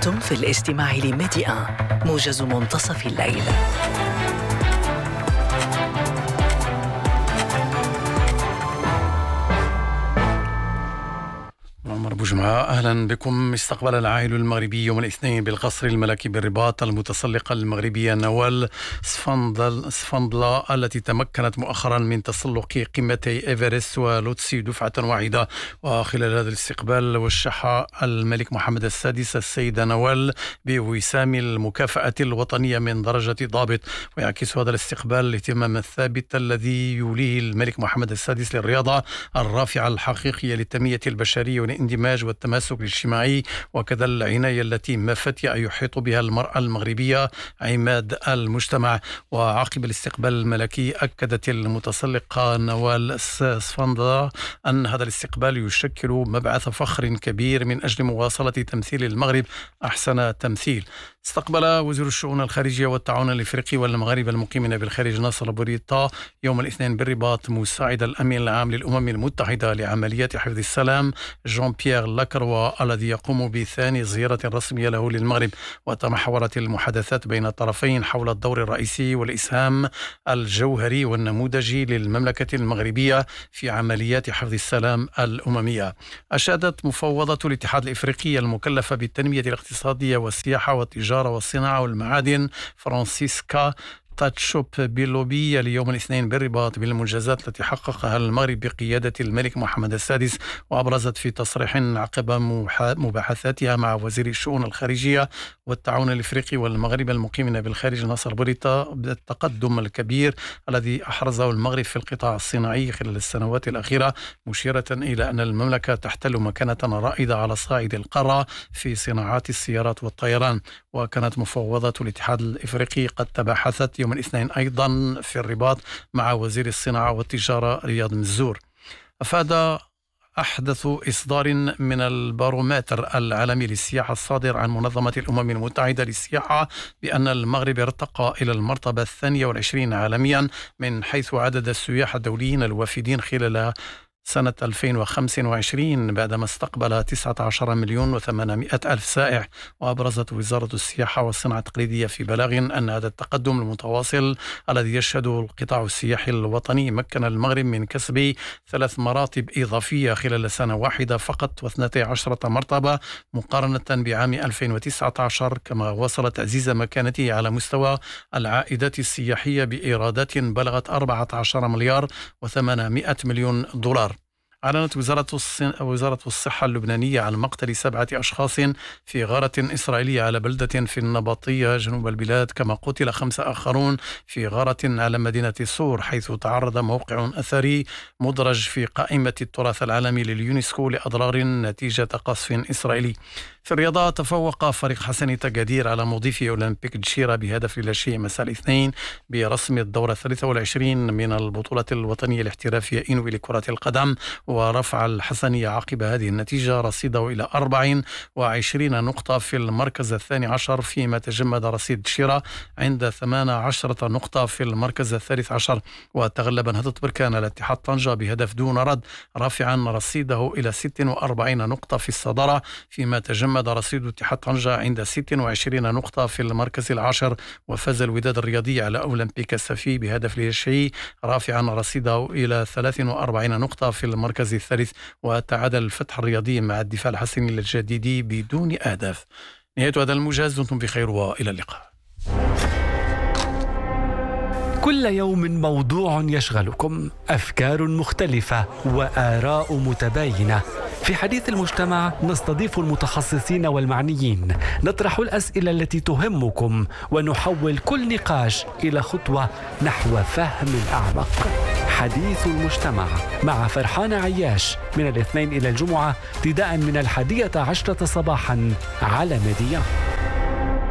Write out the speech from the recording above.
أنتم في الاستماع لميدي آن، موجز منتصف الليل. عمر بوجمعة، أهلا بكم. استقبل العائل المغربي يوم الاثنين بالقصر الملكي بالرباط المتسلقة المغربية نوال سفندلا التي تمكنت مؤخرا من تسلق قمتي إيفرست ولوتسي دفعة واحدة. وخلال هذا الاستقبال وشح الملك محمد السادس السيدة نوال بوسام المكافأة الوطنية من درجة ضابط. ويعكس هذا الاستقبال الاهتمام الثابت الذي يوليه الملك محمد السادس للرياضة الرافعة الحقيقية للتنمية البشرية والاندماج والتماسك الاجتماعي، وكذا العناية التي ما فتي أن يحيط بها المرأة المغربية عماد المجتمع. وعقب الاستقبال الملكي أكدت المتسلقة نوال سفندلا أن هذا الاستقبال يشكل مبعث فخر كبير من أجل مواصلة تمثيل المغرب أحسن تمثيل. استقبل وزير الشؤون الخارجية والتعاون الإفريقي والمغاربة المقيمين بالخارج ناصر بوريطة يوم الاثنين بالرباط مساعد الأمين العام للأمم المتحدة لعمليات حفظ السلام جون بيير لاكروا الذي يقوم بثاني زيارة رسمية له للمغرب. وتمحورت المحادثات بين الطرفين حول الدور الرئيسي والإسهام الجوهري والنموذجي للمملكة المغربية في عمليات حفظ السلام الأممية. أشادت مفوضة الاتحاد الإفريقي المكلفة بالتنمية الاقتصادية والسياحة والتجارة والصناعة والمعادن فرانسيسكا تاتشوب بيلوبي اليوم الاثنين بالرباط بالمنجزات التي حققها المغرب بقيادة الملك محمد السادس. وأبرزت في تصريح عقب مباحثاتها مع وزير الشؤون الخارجية والتعاون الإفريقي والمغاربة المقيمين بالخارج ناصر بوريطة بالتقدم الكبير الذي أحرزه المغرب في القطاع الصناعي خلال السنوات الأخيرة، مشيرة إلى أن المملكة تحتل مكانة رائدة على صعيد القارة في صناعات السيارات والطيران. وكانت مفوضة الاتحاد الإفريقي قد تباحثت يوم الاثنين أيضا في الرباط مع وزير الصناعة والتجارة رياض مزور. أفاد أحدث إصدار من البارومتر العالمي للسياحة الصادر عن منظمة الأمم المتحدة للسياحة بأن المغرب ارتقى إلى المرتبة 22 عالميا من حيث عدد السياح الدوليين الوافدين خلال سنة 2025 بعدما استقبل 19,800,000 سائح. وأبرزت وزارة السياحة والصناعة التقليدية في بلاغ أن هذا التقدم المتواصل الذي يشهده القطاع السياحي الوطني مكن المغرب من كسب 3 مراتب إضافية خلال سنة واحدة فقط و12 مرتبة مقارنة بعام 2019، كما وصل تعزيز مكانته على مستوى العائدات السياحية بإيرادات بلغت 14 مليار و800 مليون دولار. أعلنت وزارة الصحة اللبنانية عن مقتل 7 أشخاص في غارة إسرائيلية على بلدة في النبطية جنوب البلاد، كما قتل 5 آخرون في غارة على مدينة صور حيث تعرض موقع أثري مدرج في قائمة التراث العالمي لليونسكو لأضرار نتيجة قصف إسرائيلي. في الرياضة تفوق فريق حسني تقادير على مضيف أولمبيك دشيرة بهدف لا شيء مساء الاثنين برسم الدورة 23 من البطولة الوطنية الاحترافية إنوي لكرة القدم. ورفع الحسني عقب هذه النتيجة رصيده إلى 24 نقطة في المركز 12، فيما تجمد رصيد دشيرة عند 18 نقطة في المركز 13. وتغلب نهضة بركان على اتحاد طنجة بهدف دون رد رافعا رصيده إلى 46 نقطة في الصدارة، فيما تجمد رصيد اتحاد طنجة عند 26 نقطة في المركز 10. وفاز الوداد الرياضي على أولمبيك السفي بهدف لا شيء رافعا رصيده إلى 43 نقطة في المركز الثالث. وتعادل الفتح الرياضي مع الدفاع الحسني الجديدي بدون أهداف. نهاية هذا الموجز، دمتم بخير وإلى اللقاء. كل يوم موضوع يشغلكم، أفكار مختلفة وآراء متباينة. في حديث المجتمع نستضيف المتخصصين والمعنيين، نطرح الأسئلة التي تهمكم ونحول كل نقاش إلى خطوة نحو فهم أعمق. حديث المجتمع مع فرحان عياش من الاثنين إلى الجمعة ابتداء من 11:10 صباحا على ميدي آن.